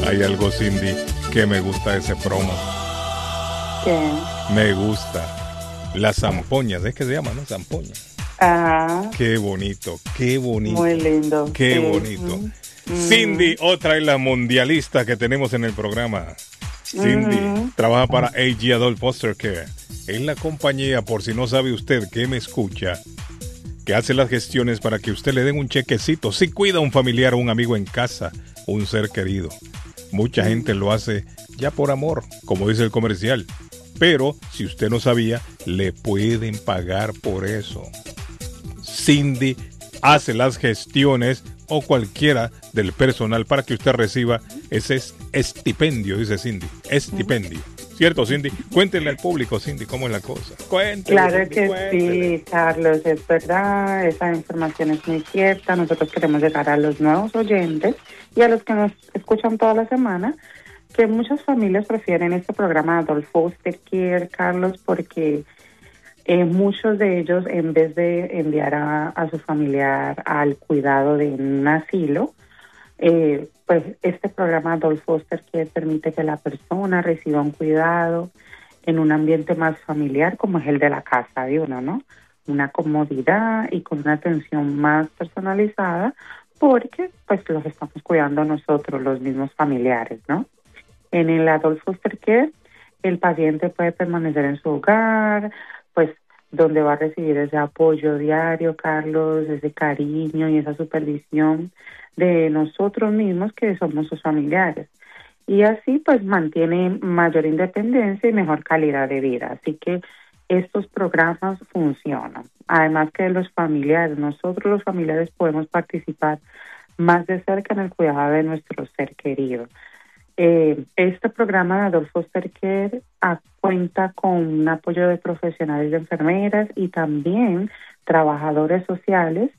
Hay algo, Cindy, que me gusta de ese promo. ¿Qué? Me gusta. Las zampoñas, ¿es que se llama, no? Zampoñas. Ah. Qué bonito, qué bonito. Muy lindo. Qué sí. bonito. Cindy, otra es la mundialista que tenemos en el programa. Cindy trabaja para AG Adult Foster Care. Es la compañía, por si no sabe usted que me escucha, que hace las gestiones para que usted le den un chequecito si cuida a un familiar o un amigo en casa, un ser querido. Mucha gente lo hace ya por amor, como dice el comercial. Pero, si usted no sabía, le pueden pagar por eso. Cindy hace las gestiones o cualquiera del personal para que usted reciba ese estipendio, dice Cindy. Estipendio. ¿Cierto, Cindy? Cuéntenle al público, Cindy, cómo es la cosa. Cuéntenle, Claro Cindy, que cuéntenle. sí, Carlos, es verdad, esa información es muy cierta. Nosotros queremos llegar a los nuevos oyentes y a los que nos escuchan toda la semana, que muchas familias prefieren este programa Adult Foster Care, Carlos, porque muchos de ellos, en vez de enviar a su familiar al cuidado de un asilo, pues este programa Adult Foster Care permite que la persona reciba un cuidado en un ambiente más familiar como es el de la casa de uno, ¿no? Una comodidad y con una atención más personalizada porque pues los estamos cuidando nosotros, los mismos familiares, ¿no? En el Adult Foster Care, el paciente puede permanecer en su hogar, pues donde va a recibir ese apoyo diario, Carlos, ese cariño y esa supervisión de nosotros mismos que somos sus familiares. Y así pues mantiene mayor independencia y mejor calidad de vida. Así que estos programas funcionan. Además que los familiares, nosotros los familiares podemos participar más de cerca en el cuidado de nuestro ser querido. Este programa de Adult Foster Care cuenta con un apoyo de profesionales de enfermeras y también trabajadores sociales